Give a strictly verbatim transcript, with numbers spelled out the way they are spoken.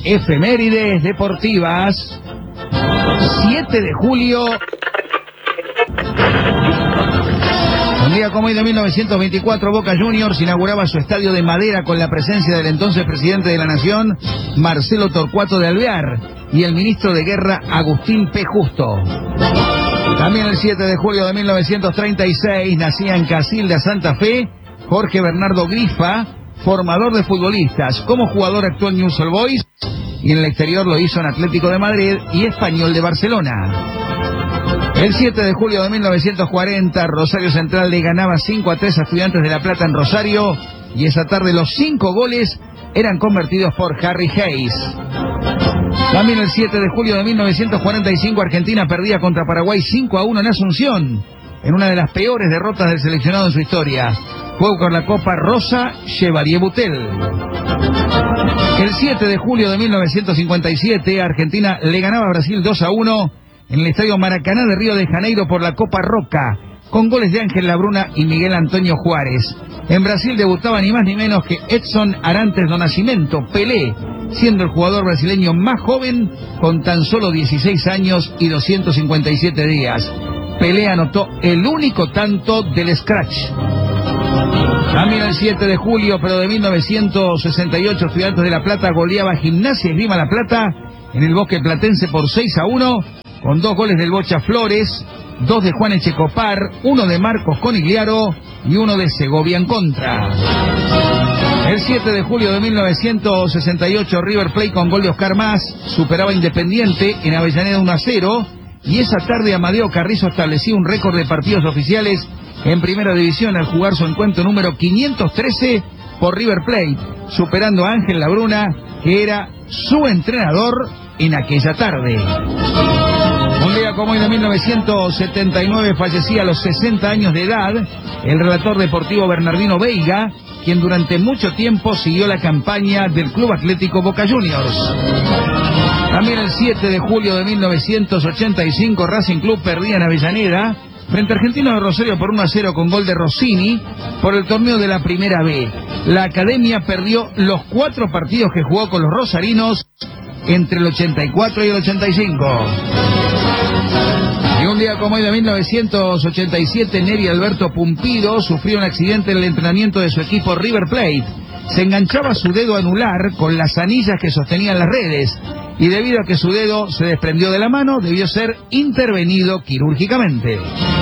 efemérides deportivas. siete de julio. Un día como hoy de mil novecientos veinticuatro, Boca Juniors inauguraba su estadio de madera con la presencia del entonces presidente de la Nación, Marcelo Torcuato de Alvear, y el ministro de Guerra, Agustín P. Justo. También el siete de julio de mil novecientos treinta y seis nacía en Casilda, Santa Fe, Jorge Bernardo Grifa, formador de futbolistas. Como jugador actuó en Newell's Old Boys y en el exterior lo hizo en Atlético de Madrid y Español de Barcelona. El siete de julio de mil novecientos cuarenta, Rosario Central le ganaba cinco a tres a Estudiantes de La Plata en Rosario, y esa tarde los cinco goles eran convertidos por Harry Hayes. También el siete de julio de mil novecientos cuarenta y cinco, Argentina perdía contra Paraguay cinco a uno en Asunción, en una de las peores derrotas del seleccionado en su historia. Fue por la Copa Rosa Chevalier Butel. El siete de julio de mil novecientos cincuenta y siete, Argentina le ganaba a Brasil dos a uno en el Estadio Maracaná de Río de Janeiro por la Copa Roca, con goles de Ángel Labruna y Miguel Antonio Juárez. En Brasil debutaba ni más ni menos que Edson Arantes do Nascimento, Pelé, siendo el jugador brasileño más joven con tan solo dieciséis años y doscientos cincuenta y siete días. Pelé anotó el único tanto del scratch. También el siete de julio, pero de mil novecientos sesenta y ocho, Estudiantes de La Plata goleaba Gimnasia Esgrima La Plata en el Bosque Platense por seis a uno, con dos goles del Bocha Flores, dos de Juan Echecopar, uno de Marcos Conigliaro y uno de Segovia en contra. El siete de julio de mil novecientos sesenta y ocho, River Plate con gol de Oscar Mas superaba a Independiente en Avellaneda uno a cero, y esa tarde Amadeo Carrizo establecía un récord de partidos oficiales en Primera División al jugar su encuentro número quinientos trece por River Plate, superando a Ángel Labruna, que era su entrenador en aquella tarde. Un día como hoy de mil novecientos setenta y nueve fallecía a los sesenta años de edad el relator deportivo Bernardino Veiga, quien durante mucho tiempo siguió la campaña del Club Atlético Boca Juniors. También el siete de julio de mil novecientos ochenta y cinco, Racing Club perdía en Avellaneda frente a Argentinos de Rosario por uno a cero con gol de Rossini por el torneo de la Primera B. La Academia perdió los cuatro partidos que jugó con los rosarinos entre el ochenta y cuatro y el ochenta y cinco. Y un día como hoy de mil novecientos ochenta y siete, Neri Alberto Pumpido sufrió un accidente en el entrenamiento de su equipo River Plate. Se enganchaba su dedo anular con las anillas que sostenían las redes, y debido a que su dedo se desprendió de la mano, debió ser intervenido quirúrgicamente.